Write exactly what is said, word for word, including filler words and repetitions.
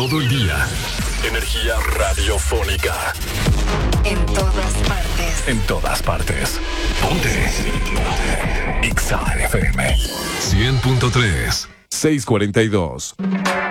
todo el día. Energía radiofónica. En todas partes. En todas partes. Ponte. Ponte. X A F M. cien punto tres. seiscientos cuarenta y dos.